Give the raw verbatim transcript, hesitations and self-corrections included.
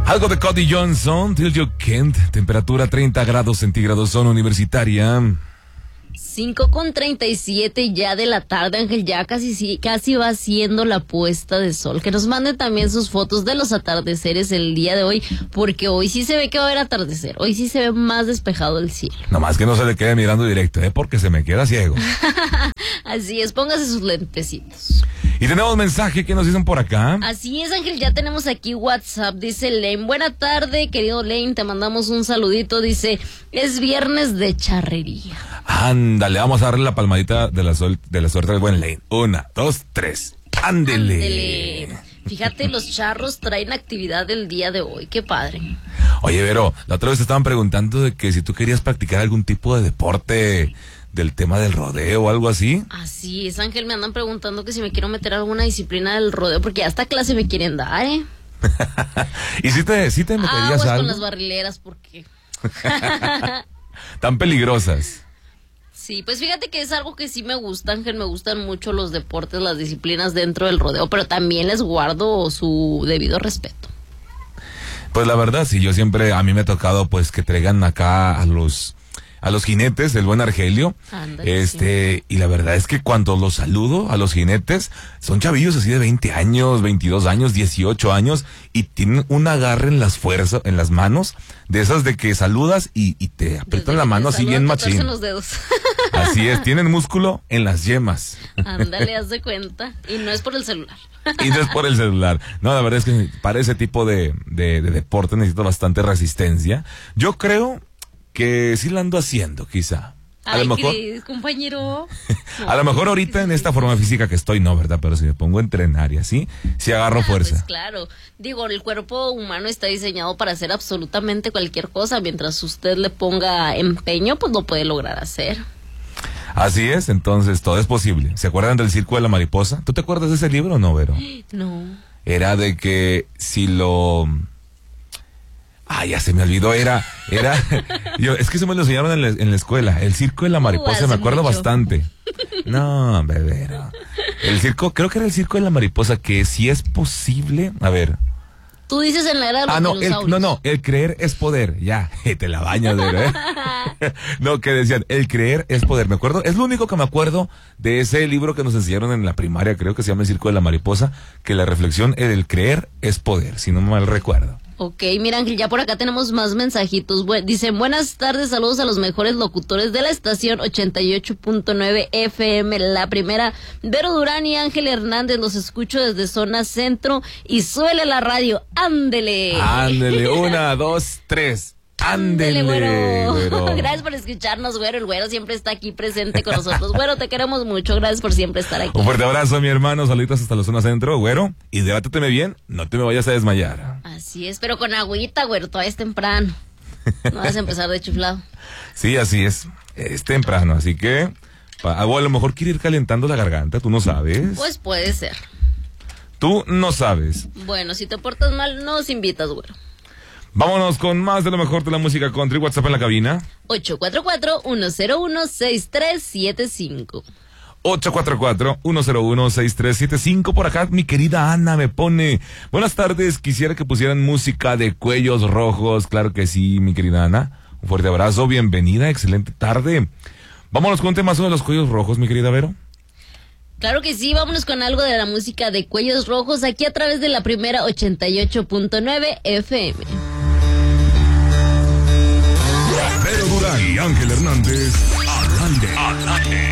Algo de Cody Johnson, Till You Can't, temperatura treinta grados centígrados, zona universitaria. cinco con treinta y siete ya de la tarde, Ángel, ya casi, casi va siendo la puesta de sol. Que nos manden también sus fotos de los atardeceres el día de hoy, porque hoy sí se ve que va a haber atardecer, hoy sí se ve más despejado el cielo. Nomás que no se le quede mirando directo, ¿eh? Porque se me queda ciego. Así es, póngase sus lentecitos. Y tenemos mensaje que nos dicen por acá. Así es, Ángel, ya tenemos aquí WhatsApp, dice Lane. Buena tarde, querido Lane, te mandamos un saludito, dice, es viernes de charrería. Ándale, vamos a darle la palmadita de la, sol, de la suerte del buen Lane. Una, dos, tres, ándele. Ándele. Fíjate, los charros traen actividad el día de hoy, qué padre. Oye, Vero, la otra vez te estaban preguntando de que si tú querías practicar algún tipo de deporte del tema del rodeo o algo así. Así es, Ángel, me andan preguntando que si me quiero meter a alguna disciplina del rodeo, porque hasta clase me quieren dar, ¿eh? ¿Y si te, si te meterías Aguas algo? con las barrileras, ¿por qué? Tan peligrosas. Sí, pues fíjate que es algo que sí me gusta, Ángel, me gustan mucho los deportes, las disciplinas dentro del rodeo, pero también les guardo su debido respeto. Pues la verdad, sí, yo siempre, a mí me ha tocado pues que traigan acá a los... a los jinetes, el buen Argelio. Ándale, este, sí. Y la verdad es que cuando los saludo a los jinetes, son chavillos así de veinte años, veintidós años, dieciocho años, y tienen un agarre en las fuerzas, en las manos, de esas de que saludas y, y te aprietan la mano así bien machín. Los dedos. Así es, tienen músculo en las yemas. Ándale, haz de cuenta. Y no es por el celular. Y no es por el celular. No, la verdad es que para ese tipo de, de, de deporte necesito bastante resistencia. Yo creo que sí la ando haciendo, quizá. A Ay, lo mejor, ¿crees, compañero? No, a lo mejor ahorita en esta forma física que estoy, no, ¿verdad? Pero si me pongo a entrenar y así, sí agarro ah, fuerza. Pues claro. Digo, el cuerpo humano está diseñado para hacer absolutamente cualquier cosa. Mientras usted le ponga empeño, pues lo puede lograr hacer. Así es, entonces todo es posible. ¿Se acuerdan del Circo de la Mariposa? ¿Tú te acuerdas de ese libro o no, Vero? No. Era de que si lo... Ah, ya se me olvidó, era, era, yo, es que se me lo enseñaron en la, en la escuela, el Circo de la Mariposa, uh, me acuerdo mucho. Bastante. No, bebé, el circo, creo que era el Circo de la Mariposa, que si es posible, a ver. Tú dices en la era de los Ah, no, dinosaurios. el, no, no, el creer es poder, ya, te la bañas, bebé. No, que decían, el creer es poder, me acuerdo, es lo único que me acuerdo de ese libro que nos enseñaron en la primaria, creo que se llama El Circo de la Mariposa, que la reflexión, el creer es poder, si no mal recuerdo. Ok, mira, Ángel, ya por acá tenemos más mensajitos. Bu- Dicen, buenas tardes, saludos a los mejores locutores de la estación ochenta y ocho punto nueve F M. La primera, Vero Durán y Ángel Hernández, los escucho desde zona centro y suele la radio. ¡Ándele! Ándele, una, dos, tres. Ándele, güero. güero. Gracias por escucharnos, güero. El güero siempre está aquí presente con nosotros. Güero, te queremos mucho. Gracias por siempre estar aquí. Un fuerte abrazo, mi hermano. Saluditos hasta la zona centro, güero. Y debáteteme bien, no te me vayas a desmayar. Así es, pero con agüita, güero. Todavía es temprano. No vas a empezar de chiflado. Sí, así es. Es temprano, así que... Pa, o a lo mejor quiere ir calentando la garganta, tú no sabes. Pues puede ser. Tú no sabes. Bueno, si te portas mal, nos invitas, güero. Vámonos con más de lo mejor de la música country. WhatsApp en la cabina. ocho cuatro cuatro, uno cero uno, seis tres siete cinco. ocho cuatro cuatro, uno cero uno, seis tres siete cinco. Por acá mi querida Ana me pone: buenas tardes, quisiera que pusieran música de Cuellos Rojos. Claro que sí, mi querida Ana. Un fuerte abrazo, bienvenida, excelente tarde. Vámonos con un temazo de los Cuellos Rojos, mi querida Vero. Claro que sí, vámonos con algo de la música de Cuellos Rojos aquí a través de la primera ochenta y ocho punto nueve F M. Vero Durán y Ángel Hernández al aire. Al aire.